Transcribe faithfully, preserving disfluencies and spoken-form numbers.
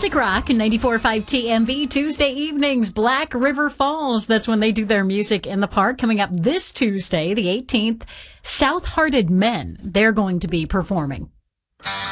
Classic Rock and ninety-four point five T M V Tuesday evenings. Black River Falls. That's when they do their music in the park. Coming up this Tuesday, the eighteenth, South Hearted Men. They're going to be performing.